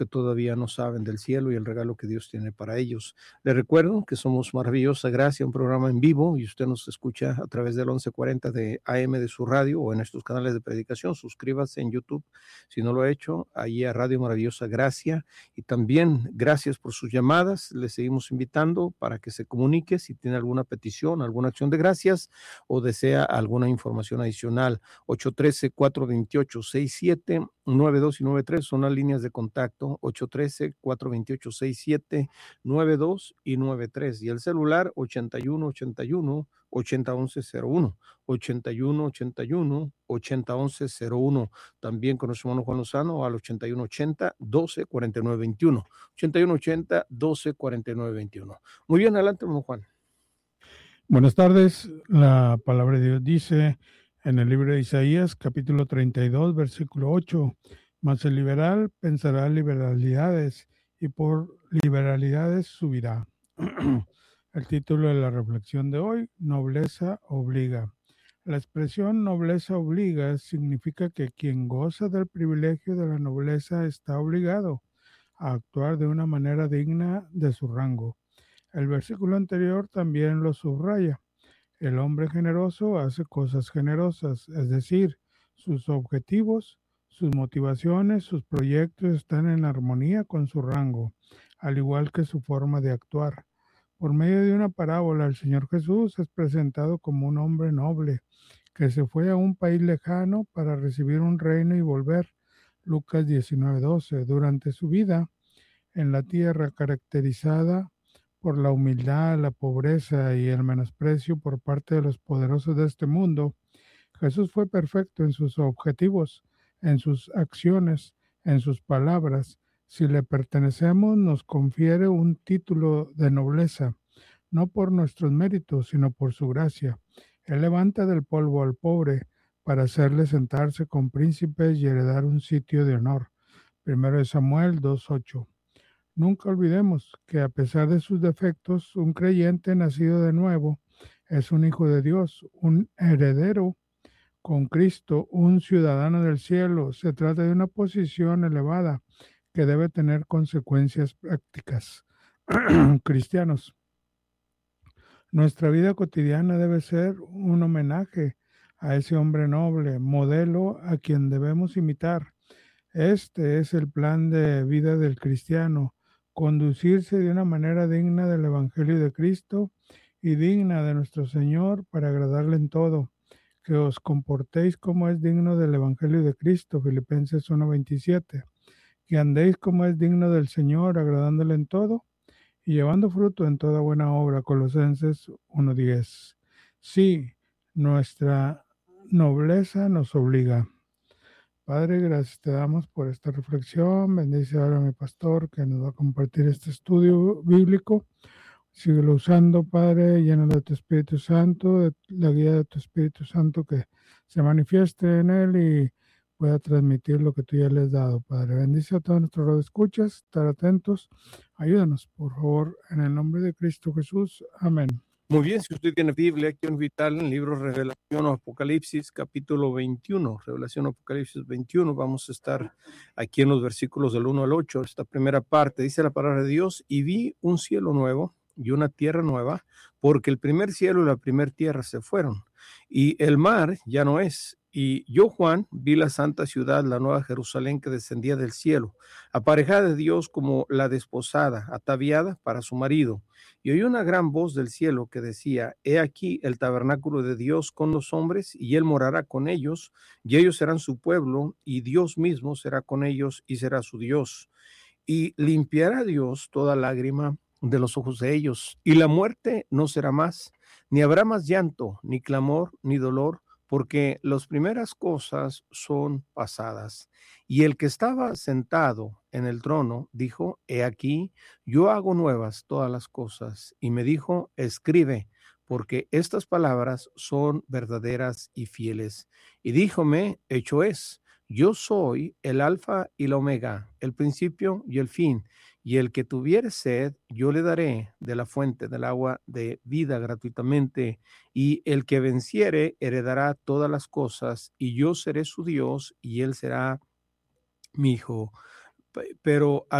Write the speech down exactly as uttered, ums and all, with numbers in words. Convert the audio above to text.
que todavía no saben del cielo y el regalo que Dios tiene para ellos. Les recuerdo que somos Maravillosa Gracia, un programa en vivo, y usted nos escucha a través del once cuarenta de A M de su radio o en estos canales de predicación. Suscríbase en YouTube si no lo ha hecho, ahí a Radio Maravillosa Gracia. Y también gracias por sus llamadas. Les seguimos invitando para que se comunique si tiene alguna petición, alguna acción de gracias o desea alguna información adicional. ocho uno tres, cuatro dos ocho, seis siete nueve dos y nueve tres son las líneas de contacto. ocho uno tres, cuatro dos ocho, seis siete nueve dos y nueve tres, y el celular ochenta y uno ochenta y uno ochenta once cero uno, ochenta y uno ochenta y uno ochenta once cero uno. También con nuestro hermano Juan Lozano al ochenta y uno ochenta doce cuarenta y nueve veintiuno, ochenta y uno ochenta doce cuarenta y nueve veintiuno. Muy bien, adelante, hermano Juan. Buenas tardes. La palabra de Dios dice en el libro de Isaías, capítulo treinta y dos, versículo ocho: mas el liberal pensará liberalidades y por liberalidades subirá. El título de la reflexión de hoy: nobleza obliga. La expresión nobleza obliga significa que quien goza del privilegio de la nobleza está obligado a actuar de una manera digna de su rango. El versículo anterior también lo subraya. El hombre generoso hace cosas generosas, es decir, sus objetivos, sus motivaciones, sus proyectos están en armonía con su rango, al igual que su forma de actuar. Por medio de una parábola, el Señor Jesús es presentado como un hombre noble, que se fue a un país lejano para recibir un reino y volver. Lucas diecinueve doce. Durante su vida en la tierra, caracterizada por la humildad, la pobreza y el menosprecio por parte de los poderosos de este mundo, Jesús fue perfecto en sus objetivos, en sus acciones, en sus palabras. Si le pertenecemos, nos confiere un título de nobleza, no por nuestros méritos, sino por su gracia. Él levanta del polvo al pobre para hacerle sentarse con príncipes y heredar un sitio de honor. Primero de Samuel dos ocho. Nunca olvidemos que a pesar de sus defectos, un creyente nacido de nuevo es un hijo de Dios, un heredero con Cristo, un ciudadano del cielo. Se trata de una posición elevada que debe tener consecuencias prácticas. Cristianos, nuestra vida cotidiana debe ser un homenaje a ese hombre noble, modelo a quien debemos imitar. Este es el plan de vida del cristiano: conducirse de una manera digna del Evangelio de Cristo y digna de nuestro Señor para agradarle en todo. Que os comportéis como es digno del Evangelio de Cristo, Filipenses uno veintisiete. Que andéis como es digno del Señor, agradándole en todo y llevando fruto en toda buena obra, Colosenses uno diez. Sí, nuestra nobleza nos obliga. Padre, gracias te damos por esta reflexión. Bendice ahora a mi pastor que nos va a compartir este estudio bíblico. Síguelo usando, Padre, llénalo de tu Espíritu Santo, de la guía de tu Espíritu Santo, que se manifieste en él y pueda transmitir lo que tú ya le has dado, Padre. Bendice a todos nuestros radioescuchas, estar atentos. Ayúdanos, por favor, en el nombre de Cristo Jesús. Amén. Muy bien, si usted tiene Biblia, acción vital en el libro Revelación o Apocalipsis, capítulo veintiuno, Revelación o Apocalipsis veintiuno, vamos a estar aquí en los versículos del uno al ocho, esta primera parte, dice la palabra de Dios: y vi un cielo nuevo y una tierra nueva, porque el primer cielo y la primera tierra se fueron, y el mar ya no es. Y yo, Juan, vi la santa ciudad, la nueva Jerusalén, que descendía del cielo, aparejada de Dios como la desposada, ataviada para su marido. Y oí una gran voz del cielo que decía: he aquí el tabernáculo de Dios con los hombres, y él morará con ellos, y ellos serán su pueblo, y Dios mismo será con ellos y será su Dios. Y limpiará Dios toda lágrima de los ojos de ellos, y la muerte no será más, ni habrá más llanto, ni clamor, ni dolor, porque las primeras cosas son pasadas. Y el que estaba sentado en el trono dijo: he aquí, yo hago nuevas todas las cosas. Y me dijo: escribe, porque estas palabras son verdaderas y fieles. Y díjome: hecho es. Yo soy el alfa y la omega, el principio y el fin. Y el que tuviere sed, yo le daré de la fuente del agua de vida gratuitamente. Y el que venciere heredará todas las cosas, y yo seré su Dios, y él será mi hijo. pero